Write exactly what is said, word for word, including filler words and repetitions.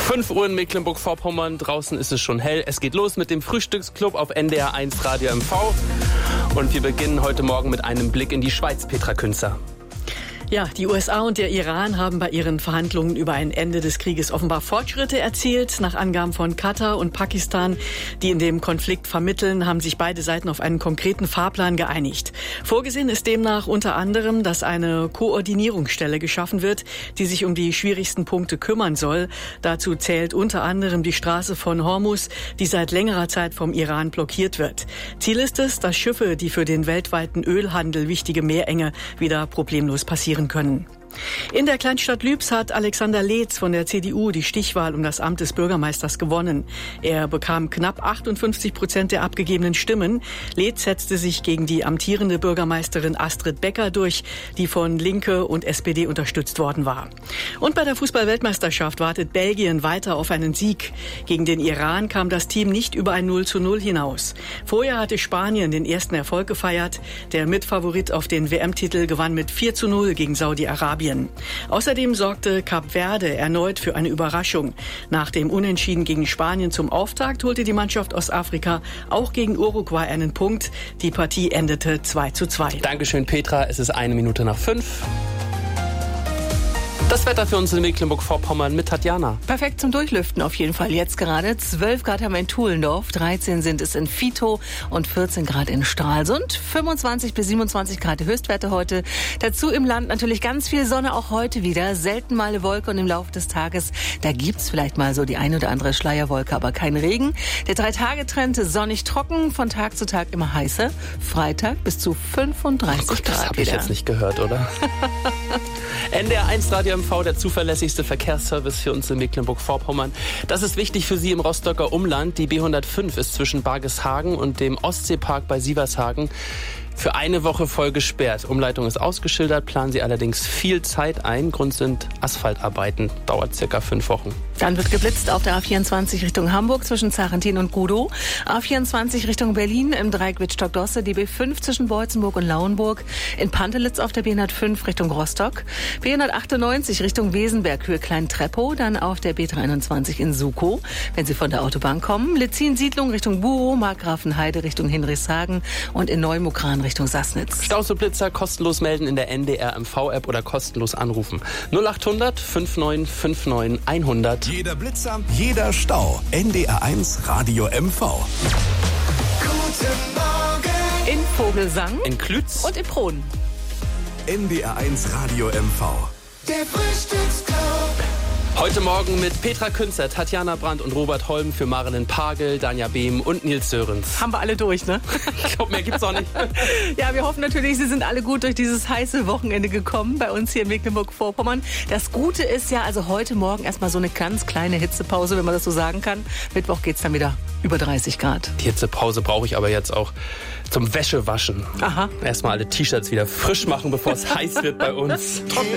fünf Uhr in Mecklenburg-Vorpommern, draußen ist es schon hell. Es geht los mit dem Frühstücksclub auf N D R eins Radio M V. Und wir beginnen heute Morgen mit einem Blick in die Schweiz, Petra Künzer. Ja, die U S A und der Iran haben bei ihren Verhandlungen über ein Ende des Krieges offenbar Fortschritte erzielt. Nach Angaben von Katar und Pakistan, die in dem Konflikt vermitteln, haben sich beide Seiten auf einen konkreten Fahrplan geeinigt. Vorgesehen ist demnach unter anderem, dass eine Koordinierungsstelle geschaffen wird, die sich um die schwierigsten Punkte kümmern soll. Dazu zählt unter anderem die Straße von Hormuz, die seit längerer Zeit vom Iran blockiert wird. Ziel ist es, dass Schiffe, die für den weltweiten Ölhandel wichtige Meerenge, wieder problemlos passieren können. In der Kleinstadt Lübs hat Alexander Leetz von der C D U die Stichwahl um das Amt des Bürgermeisters gewonnen. Er bekam knapp achtundfünfzig Prozent der abgegebenen Stimmen. Leetz setzte sich gegen die amtierende Bürgermeisterin Astrid Becker durch, die von Linke und S P D unterstützt worden war. Und bei der Fußball-Weltmeisterschaft wartet Belgien weiter auf einen Sieg. Gegen den Iran kam das Team nicht über ein null zu null hinaus. Vorher hatte Spanien den ersten Erfolg gefeiert. Der Mitfavorit auf den W M-Titel gewann mit vier zu null gegen Saudi-Arabien. Außerdem sorgte Kap Verde erneut für eine Überraschung. Nach dem Unentschieden gegen Spanien zum Auftakt holte die Mannschaft Ostafrika auch gegen Uruguay einen Punkt. Die Partie endete zwei zu zwei. Dankeschön, Petra. Es ist eine Minute nach fünf. Das Wetter für uns in Mecklenburg-Vorpommern mit Tatjana. Perfekt zum Durchlüften auf jeden Fall. Jetzt gerade zwölf Grad haben wir in Tuhlendorf, dreizehn sind es in Vito und vierzehn Grad in Stralsund. fünfundzwanzig bis siebenundzwanzig Grad die Höchstwerte heute. Dazu im Land natürlich ganz viel Sonne, auch heute wieder. Selten mal eine Wolke und im Laufe des Tages, da gibt's vielleicht mal so die ein oder andere Schleierwolke, aber kein Regen. Der Drei-Tage-Trend sonnig trocken, von Tag zu Tag immer heißer. Freitag bis zu fünfunddreißig oh Gott, Grad. Das habe ich jetzt nicht gehört, oder? N D R eins Radio M V, der zuverlässigste Verkehrsservice für uns in Mecklenburg-Vorpommern. Das ist wichtig für Sie im Rostocker Umland. Die B hundertfünf ist zwischen Bargeshagen und dem Ostseepark bei Sievershagen für eine Woche voll gesperrt. Umleitung ist ausgeschildert, planen Sie allerdings viel Zeit ein. Grund sind Asphaltarbeiten, dauert circa fünf Wochen. Dann wird geblitzt auf der A vierundzwanzig Richtung Hamburg zwischen Zarentin und Gudow. A vierundzwanzig Richtung Berlin im Dreieck Wittstock-Dosse. Die B fünf zwischen Beutzenburg und Lauenburg. In Pantelitz auf der B hundertfünf Richtung Rostock. B hundertachtundneunzig Richtung Wesenberg, Höhe Klein-Treppow. Dann auf der B dreiundzwanzig in Sukow, wenn Sie von der Autobahn kommen. Litzin-Siedlung Richtung Burow, Markgrafenheide Richtung Hinrichshagen und in Neumukran Richtung Sassnitz. Staus und Blitzer kostenlos melden in der N D R M V-App oder kostenlos anrufen. null achthundert fünfundneunzig neunundfünfzig hundert. Jeder Blitzer, jeder Stau. N D R eins Radio M V. Guten Morgen. In Vogelsang. In Klütz. Und in Prohn. N D R eins Radio M V. Der Frühstücksclub. Heute Morgen mit Petra Künzer, Tatjana Brandt und Robert Holm für Marilyn Pagel, Danja Behm und Nils Sörens. Haben wir alle durch, ne? Ich glaube, mehr gibt's auch nicht. Ja, wir hoffen natürlich, Sie sind alle gut durch dieses heiße Wochenende gekommen bei uns hier in Mecklenburg-Vorpommern. Das Gute ist ja, also heute Morgen erstmal so eine ganz kleine Hitzepause, wenn man das so sagen kann. Mittwoch geht's dann wieder über dreißig Grad. Die Hitzepause brauche ich aber jetzt auch zum Wäschewaschen. Aha. Erstmal alle T-Shirts wieder frisch machen, bevor es heiß wird bei uns. Trocknet